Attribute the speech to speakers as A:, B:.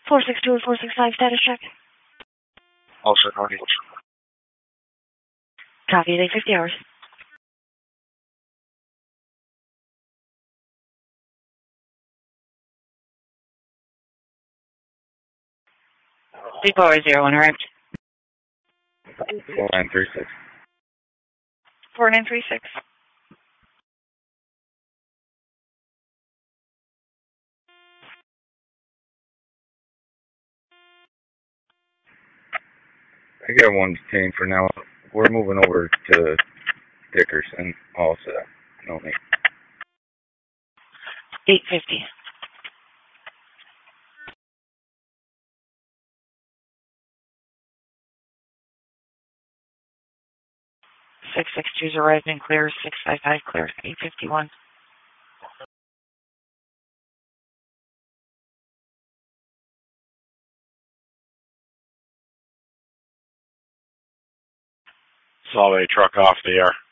A: 462 and 465 status check.
B: Also, copy.
A: Copy at 850 hours. Depot 01 arrived.
B: 4936.
A: 4936.
B: I got one detained for now. We're moving over to Dickerson also. No need.
A: 850. Six 662's arrived and clear. 655 clear. 851.
C: Saw a truck off the air.